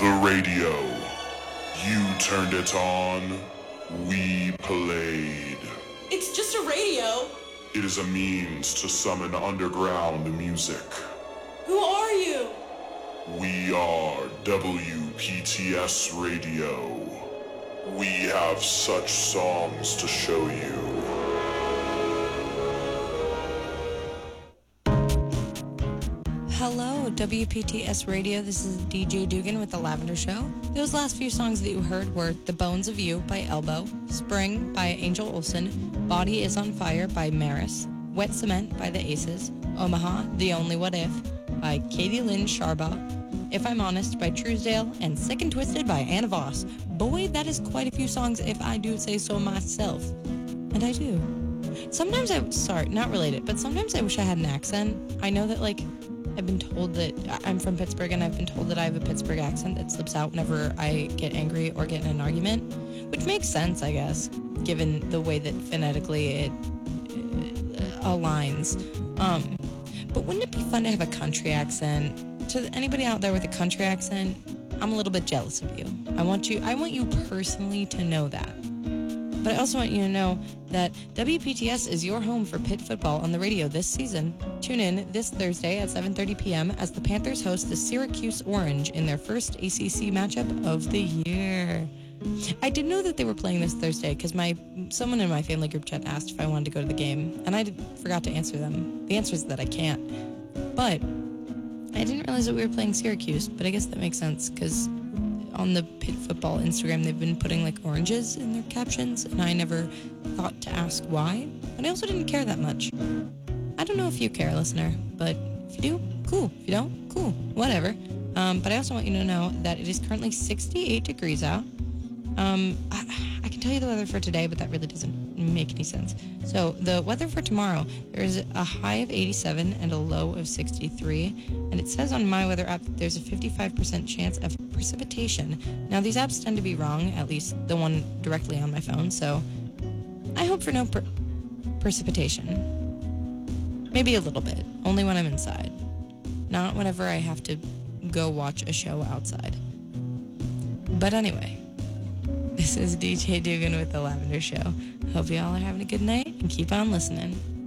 The radio. You turned it on. We played. It's just a radio. It is a means to summon underground music. Who are you? We are WPTS Radio. We have such songs to show you. Hello, WPTS Radio. This is DJ Dugan with The Lavender Show. Those last few songs that you heard were The Bones of You by Elbow, Spring by Angel Olsen, Body is on Fire by Maris, Wet Cement by The Aces, Omaha, The Only What If by Katie Lynn Sharbaugh, If I'm Honest by Truesdale, and Sick and Twisted by Anna Voss. Boy, that is quite a few songs if I do say so myself. And I do. Sometimes not related, but sometimes I wish I had an accent. I know that, I've been told that I'm from Pittsburgh, and I've been told that I have a Pittsburgh accent that slips out whenever I get angry or get in an argument, which makes sense, I guess, given the way that phonetically it aligns. But wouldn't it be fun to have a country accent? To anybody out there with a country accent, I'm a little bit jealous of you. I want you personally to know that. But I also want you to know that WPTS is your home for Pitt football on the radio this season. Tune in this Thursday at 7:30 p.m. as the Panthers host the Syracuse Orange in their first ACC matchup of the year. I did know that they were playing this Thursday because someone in my family group chat asked if I wanted to go to the game, and I forgot to answer them. The answer is that I can't. But I didn't realize that we were playing Syracuse, but I guess that makes sense because on the Pitt football Instagram, they've been putting oranges in their captions, and I never thought to ask why, but I also didn't care that much. I don't know if you care, listener, but if you do, cool. If you don't, cool. Whatever. But I also want you to know that it is currently 68 degrees out. I can tell you the weather for today, but that really doesn't make any sense. So the weather for tomorrow, there is a high of 87 and a low of 63. And it says on my weather app that there's a 55% chance of precipitation. Now, these apps tend to be wrong, at least the one directly on my phone. So I hope for no precipitation. Maybe a little bit, only when I'm inside. Not whenever I have to go watch a show outside. But anyway, this is DJ Dugan with The Lavender Show. Hope you all are having a good night and keep on listening.